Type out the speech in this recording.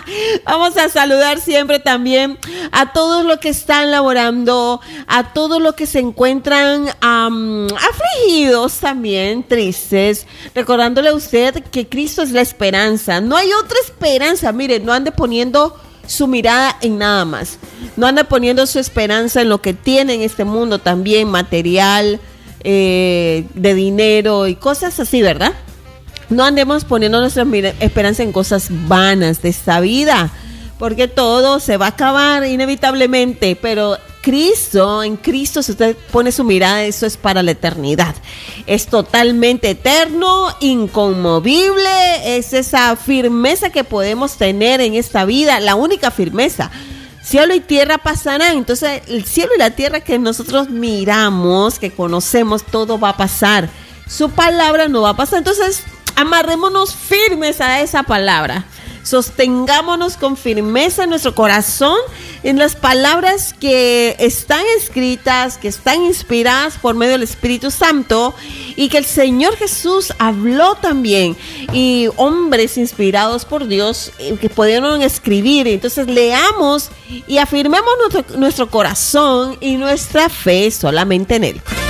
Vamos a saludar siempre también a todos los que están laborando, a todos los que se encuentran afligidos también, tristes, recordándole a usted que Cristo es la esperanza. No hay otra esperanza. Mire, no ande poniendo su mirada en nada más. No ande poniendo su esperanza en lo que tiene en este mundo también, material, de dinero y cosas así, ¿verdad? No andemos poniendo nuestra esperanza en cosas vanas de esta vida, porque todo se va a acabar inevitablemente, pero en Cristo, si usted pone su mirada, eso es para la eternidad. Es totalmente eterno, inconmovible, es esa firmeza que podemos tener en esta vida, la única firmeza. Cielo y tierra pasarán, entonces el cielo y la tierra que nosotros miramos, que conocemos, todo va a pasar. Su palabra no va a pasar, entonces amarrémonos firmes a esa palabra. Sostengámonos con firmeza en nuestro corazón en las palabras que están escritas, que están inspiradas por medio del Espíritu Santo y que el Señor Jesús habló también, y hombres inspirados por Dios que pudieron escribir. Entonces leamos y afirmemos nuestro corazón y nuestra fe solamente en Él.